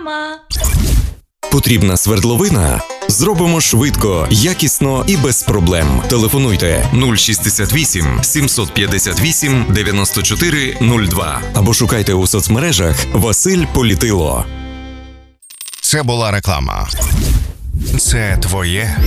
Реклама. Потрібна свердловина? Зробимо швидко, якісно і без проблем. Телефонуйте 068 758 94 02 або шукайте у соцмережах Василь Політило. Це була реклама. Це твоє